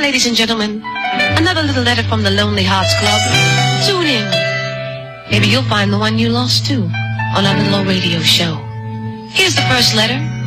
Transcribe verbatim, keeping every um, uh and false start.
ladies and gentlemen, another little letter from the Lonely Hearts Club. Tune in. Maybe you'll find the one you lost too on our little old radio show. Here's the first letter